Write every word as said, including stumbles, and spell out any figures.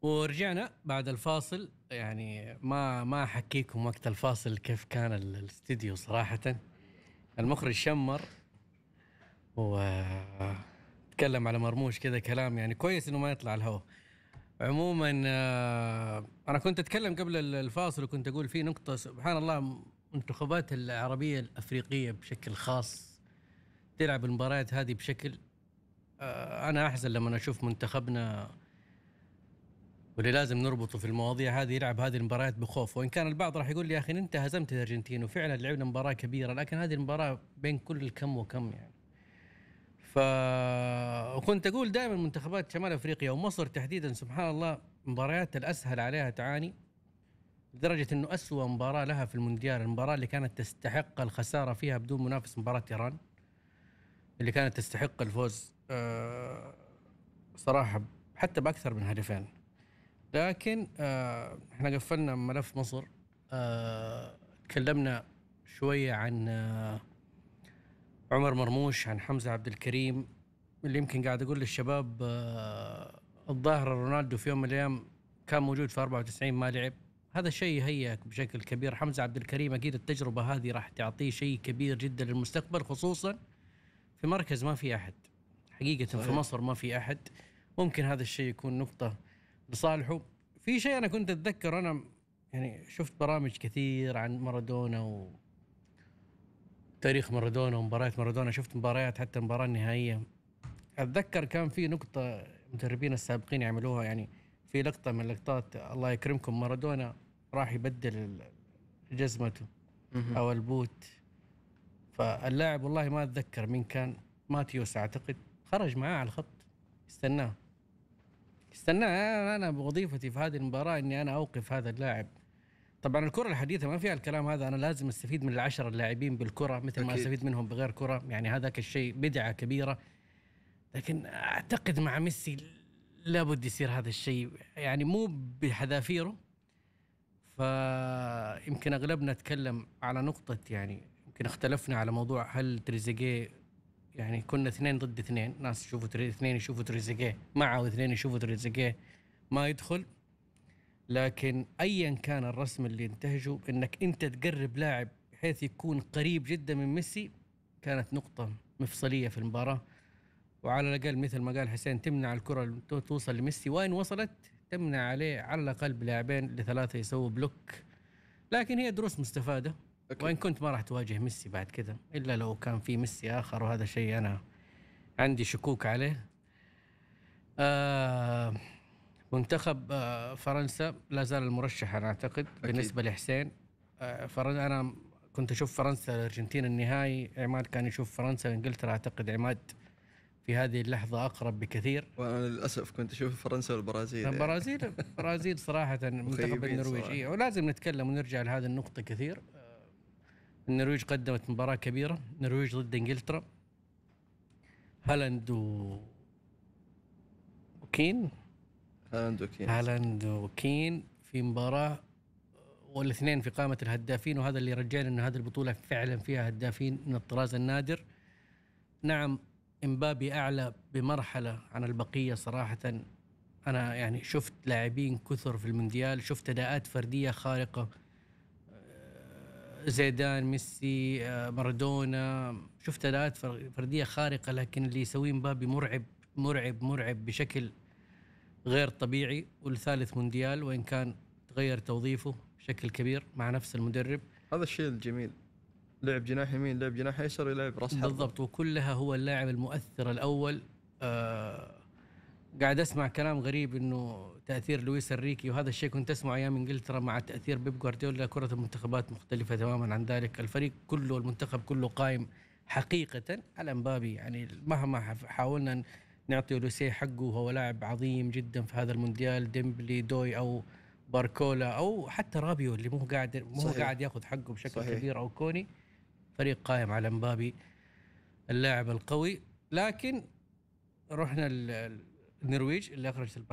ورجعنا بعد الفاصل. يعني ما ما احكيكم وقت الفاصل كيف كان ال- الاستديو صراحة. المخرج شمر وتكلم على مرموش كذا كلام، يعني كويس انه ما يطلع الهواء. عموما آه، انا كنت اتكلم قبل ال- الفاصل وكنت اقول في نقطة، سبحان الله، منتخبات العربية الافريقية بشكل خاص تلعب المباريات هذه بشكل، آه، انا احزن لما اشوف منتخبنا واللي لازم نربطه في المواضيع هذه يلعب هذه المباريات بخوف. وإن كان البعض راح يقول لي يا أخي أنت هزمت الأرجنتين وفعلا لعبنا مباراة كبيرة، لكن هذه المباراة بين كل الكم وكم يعني. ف وكنت أقول دائما منتخبات شمال أفريقيا ومصر تحديدا سبحان الله مباريات الأسهل عليها تعاني، لدرجة أنه أسوأ مباراة لها في المونديال، المباراة اللي كانت تستحق الخسارة فيها بدون منافس، مباراة إيران اللي كانت تستحق الفوز أه صراحة حتى بأكثر من هدفين. لكن آه احنا قفلنا ملف مصر. آه تكلمنا شوية عن آه عمر مرموش، عن حمزة عبد الكريم، اللي يمكن قاعد أقول للشباب آه الظاهر رونالدو في يوم من الأيام كان موجود في أربعة وتسعين ما لعب. هذا الشيء هيأك بشكل كبير. حمزة عبد الكريم أكيد التجربة هذه راح تعطيه شيء كبير جدا للمستقبل، خصوصا في مركز ما في أحد حقيقة. صحيح. في مصر ما في أحد، ممكن هذا الشيء يكون نقطة لصالحه. في شيء أنا كنت أتذكر، أنا يعني شفت برامج كثير عن مارادونا وتاريخ مارادونا ومباريات مارادونا، شفت مباريات حتى المباراة النهائية. أتذكر كان في نقطة المدربين السابقين يعملوها، يعني في لقطة من اللقطات الله يكرمكم مارادونا راح يبدل جزمته أو البوت، فاللاعب والله ما أتذكر مين كان، ماتيوس أعتقد، خرج معاه على الخط استناه استناه أنا بوظيفتي في هذه المباراة إني أنا أوقف هذا اللاعب. طبعا الكرة الحديثة ما فيها الكلام هذا، أنا لازم أستفيد من العشرة اللاعبين بالكرة مثل ما أستفيد منهم بغير كرة، يعني هذاك الشيء بدعة كبيرة. لكن أعتقد مع ميسي لابد يصير هذا الشيء، يعني مو بحذافيره. فيمكن أغلبنا نتكلم على نقطة، يعني يمكن اختلفنا على موضوع هل تريزيجيه، يعني كنا اثنين ضد اثنين، ناس يشوفوا تري... اثنين يشوفوا تريزيجيه معه واثنين يشوفوا تريزيجيه ما يدخل. لكن ايا كان الرسم اللي انتهجه انك انت تقرب لاعب بحيث يكون قريب جدا من ميسي، كانت نقطة مفصلية في المباراة. وعلى الأقل مثل ما قال حسين تمنع الكرة توصل لميسي، وين وصلت تمنع عليه على الأقل بلاعبين لثلاثة يسووا بلوك. لكن هي دروس مستفادة. أكيد. وإن كنت ما راح تواجه ميسي بعد كده إلا لو كان في ميسي آخر، وهذا شيء أنا عندي شكوك عليه. آه منتخب آه فرنسا لا زال المرشح أنا أعتقد. أكيد. بالنسبة لحسين آه فرنسا، أنا كنت أشوف فرنسا الأرجنتين النهائي، عماد كان يشوف فرنسا وإنجلترا، أعتقد عماد في هذه اللحظة أقرب بكثير. وأنا للأسف كنت أشوف فرنسا والبرازيل. البرازيل يعني. البرازيل صراحة منتخب النرويج، ولازم نتكلم ونرجع لهذه النقطة كثير. النرويج قدمت مباراة كبيرة، النرويج ضد إنجلترا، هالاند و... وكين هالاند وكين هالاند وكين في مباراة، والاثنين في قائمة الهدافين، وهذا اللي رجعنا أن هذه البطولة فعلا فيها هدافين من الطراز النادر. نعم إمبابي أعلى بمرحلة عن البقية صراحة. أنا يعني شفت لاعبين كثر في المونديال، شفت أداءات فردية خارقة، زيدان، ميسي، مارادونا، شفت أداءات فردية خارقة، لكن اللي يسويه مبابي مرعب مرعب مرعب بشكل غير طبيعي. والثالث مونديال، وإن كان تغير توظيفه بشكل كبير مع نفس المدرب. هذا الشيء الجميل، لعب جناح يمين، لعب جناح يسار، يلعب راس حربة بالضبط، وكلها هو اللاعب المؤثر الأول. آه قاعد أسمع كلام غريب إنه تأثير لويس إنريكي، وهذا الشيء كنت أسمعه أيام إنجلترا مع تأثير بيب جوارديولا. كرة المنتخبات مختلفة تماما عن ذلك، الفريق كله المنتخب كله قائم حقيقة على مبابي. يعني مهما حاولنا نعطي لوسيه حقه، هو لاعب عظيم جدا في هذا المونديال، ديمبلي، دوي أو باركولا أو حتى رابيو اللي مو قاعد مو قاعد ياخذ حقه بشكل صحيح. كبير، أو كوني، فريق قائم على مبابي اللاعب القوي. لكن رحنا النرويج اللي أخرجت